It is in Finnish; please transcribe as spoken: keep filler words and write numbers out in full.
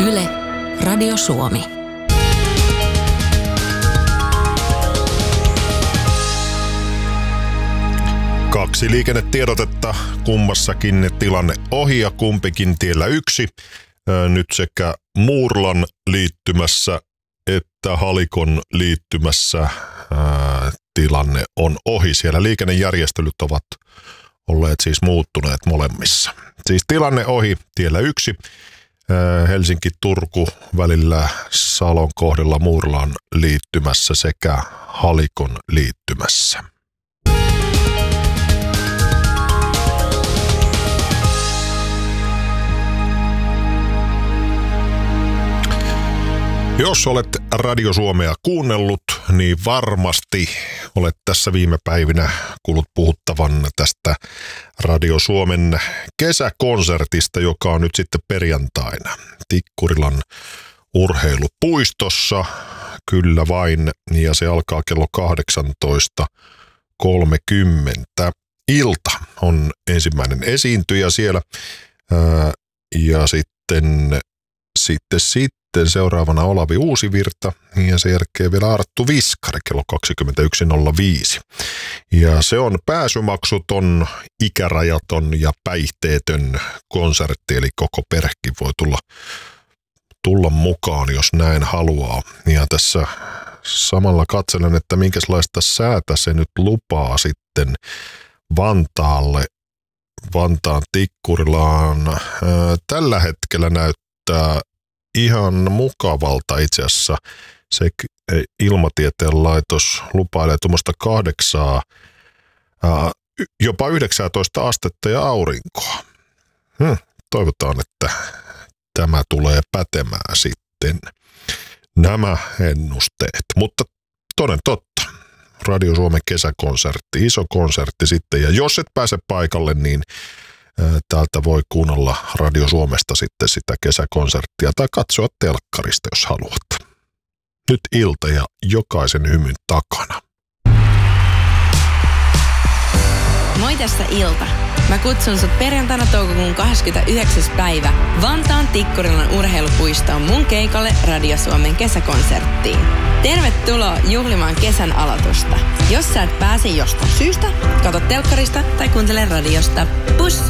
Yle, Radio Suomi. Kaksi liikennetiedotetta, kummassakin tilanne ohi ja kumpikin tiellä yksi. Nyt sekä Muurlan liittymässä että Halikon liittymässä ää, tilanne on ohi. Siellä liikennejärjestelyt ovat olleet siis muuttuneet molemmissa. Siis tilanne ohi tiellä yksi. Ää, Helsinki-Turku välillä Salon kohdalla Muurlan liittymässä sekä Halikon liittymässä. Jos olet Radio Suomea kuunnellut, niin varmasti olet tässä viime päivinä kuullut puhuttavan tästä Radio Suomen kesäkonsertista, joka on nyt sitten perjantaina Tikkurilan urheilupuistossa. Kyllä vain, ja se alkaa kello kahdeksantoista kolmekymmentä. Ilta on ensimmäinen esiintyjä siellä, ää, ja sitten, sitten, sitten seuraavana Olavi Uusivirta ja sen jälkeen vielä Arttu Viskari kello kaksikymmentäyksi nolla viisi. Ja se on pääsymaksuton, ikärajaton ja päihteetön konsertti, eli koko perhekin voi tulla, tulla mukaan, jos näin haluaa. Ja tässä samalla katselen, että minkälaista säätä se nyt lupaa sitten Vantaalle, Vantaan Tikkurilaan. Ää, tällä hetkellä näyttää ihan mukavalta itse asiassa. Se Ilmatieteen laitos lupailee tuommoista kahdeksaa, ää, jopa yhdeksäntoista astetta ja aurinkoa. Hmm, toivotaan, että tämä tulee pätemään sitten, nämä ennusteet. Mutta toden totta, Radio Suomen kesäkonsertti, iso konsertti sitten. Ja jos et pääse paikalle, niin täältä voi kuunnella Radio Suomesta sitten sitä kesäkonserttia tai katsoa telkkarista, jos haluat. Nyt ilta ja jokaisen hymyn takana. Moi, tässä Ilta. Mä kutsun sut perjantaina toukokuun kahdeskymmenesyhdeksäs päivä Vantaan Tikkurilan urheilupuistoon mun keikalle Radio Suomen kesäkonserttiin. Tervetuloa juhlimaan kesän aloitusta. Jos sä et pääse jostain syystä, katso telkkarista tai kuuntele radiosta. Pus!